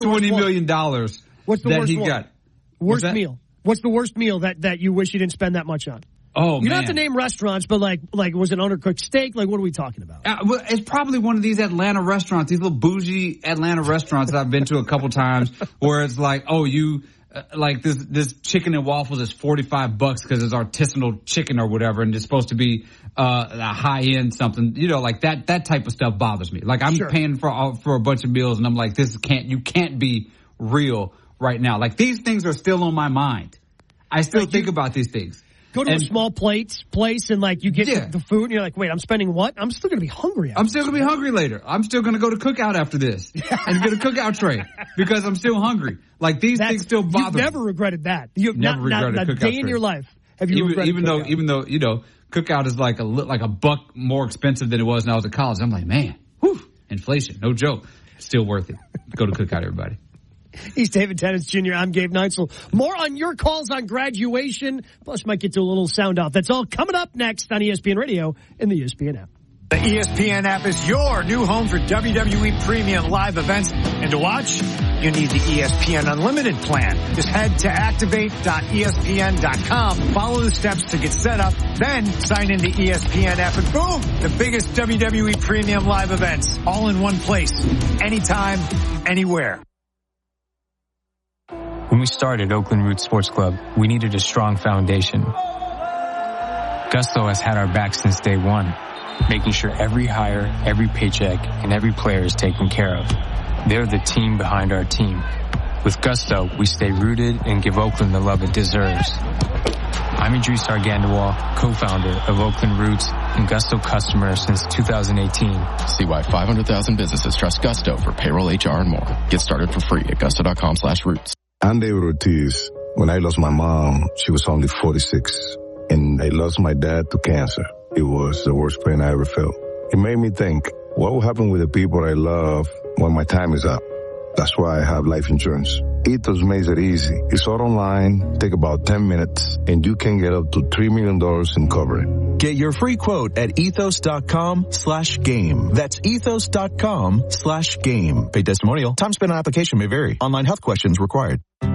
$20 million What's the that worst he one? got. Worst meal. What's the worst meal that you wish you didn't spend that much on? Oh, you don't have to name restaurants, but like was it undercooked steak? Like, what are we talking about? Well, it's probably one of these Atlanta restaurants, these little bougie Atlanta restaurants that I've been to a couple times, where it's like, oh, like this chicken and waffles is $45 because it's artisanal chicken or whatever, and it's supposed to be a high end something. You know, like that type of stuff bothers me. Like I'm paying for a bunch of meals, and I'm like, you can't be real right now. Like these things are still on my mind. I still think about these things. Go to a small place and like you get the food and you're like, wait, I'm spending what? I'm still going to be hungry. I'm still going to be hungry later. I'm still going to go to Cookout after this and get a Cookout tray because I'm still hungry. Like these things still bother me. You've never regretted that. You've never regretted not a a Cookout day in tray. your life have you regretted Cookout. Even though you know Cookout is like a buck more expensive than it was when I was at college. I'm like, man, inflation, no joke. Still worth it. Go to Cookout, everybody. He's David Tennant Jr. I'm Gabe Neitzel. More on your calls on graduation. Plus, might get to a little sound off. That's all coming up next on ESPN Radio and the ESPN app. The ESPN app is your new home for WWE premium live events. And to watch, you need the ESPN Unlimited plan. Just head to activate.espn.com. Follow the steps to get set up. Then sign into ESPN app and boom, the biggest WWE premium live events all in one place. Anytime, anywhere. When we started Oakland Roots Sports Club, we needed a strong foundation. Gusto has had our back since day one, making sure every hire, every paycheck, and every player is taken care of. They're the team behind our team. With Gusto, we stay rooted and give Oakland the love it deserves. I'm Idris Argandawal, co-founder of Oakland Roots and Gusto customer since 2018. See why 500,000 businesses trust Gusto for payroll, HR, and more. Get started for free at gusto.com/roots. I'm David Ortiz. When I lost my mom, she was only 46, and I lost my dad to cancer. It was the worst pain I ever felt. It made me think, what will happen with the people I love when my time is up? That's why I have life insurance. Ethos makes it easy. It's all online, take about 10 minutes, and you can get up to $3 million in coverage. Get your free quote at ethos.com/game. That's ethos.com/game. Paid testimonial. Time spent on application may vary. Online health questions required.